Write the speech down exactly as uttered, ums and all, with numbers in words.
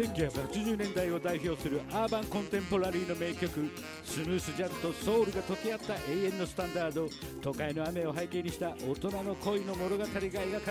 せんきゅうひゃくはちじゅうねんだいを代表するアーバンコンテンポラリーの名曲、スムースジャズとソウルが溶け合った永遠のスタンダード。都会の雨を背景にした大人の恋の物語が描かれ